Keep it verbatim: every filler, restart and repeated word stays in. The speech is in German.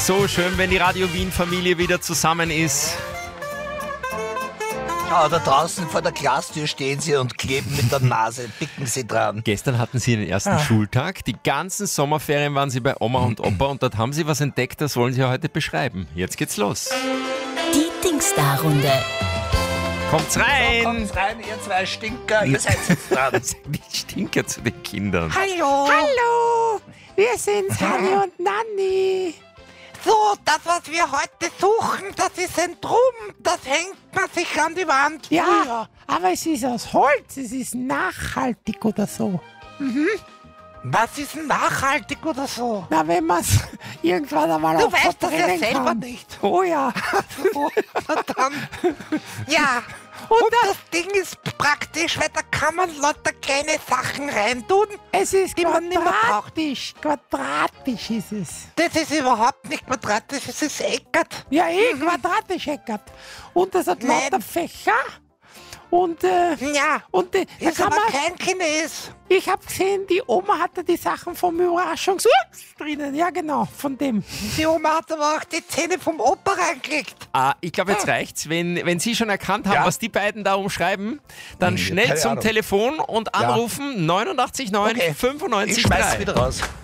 So schön, wenn die Radio Wien-Familie wieder zusammen ist. Ja, da draußen vor der Glastür stehen sie und kleben mit der Nase, picken sie dran. Gestern hatten sie den ersten ah. Schultag. Die ganzen Sommerferien waren sie bei Oma und Opa und dort haben sie was entdeckt, das wollen sie heute beschreiben. Jetzt geht's los. Die Dingsda-Runde. Kommt's rein! So, kommt's rein, ihr zwei Stinker, ihr seid jetzt dran. Die Stinker zu den Kindern. Hallo! Hallo! Wir sind's, Hanni und Nanni. So, das, was wir heute suchen, das ist ein Drum. Das hängt man sich an die Wand. Ja, früher. aber es ist aus Holz, es ist nachhaltig oder so. Mhm. Was ist denn nachhaltig oder so? Na, wenn man es irgendwann einmal Du auch weißt das ja verbrennen selber kann. nicht. Oh ja. Oh, verdammt. Ja, und, und das Ding ist praktisch, weil da kann man lauter kleine Sachen reintun. Es ist die man nicht mehr braucht. quadratisch. Quadratisch ist es. Das ist überhaupt nicht quadratisch, es ist eckert. Ja, eh, Mhm. quadratisch eckert. Und es hat Nein. lauter Fächer. Und, äh, Ja, und äh, da ist kann aber man, kein Chines. ich habe gesehen, die Oma hatte die Sachen vom Überraschungs drinnen. Ja, genau, von dem. Die Oma hat aber auch die Zähne vom Opa reingelegt. Ah, ich glaube, jetzt reicht's. Wenn, wenn Sie schon erkannt haben, Ja. was die beiden da umschreiben, dann Hm, schnell keine zum Ahnung. Telefon und anrufen neunundachtzig neun Okay. fünfundneunzig Ich schmeiß drei. wieder raus.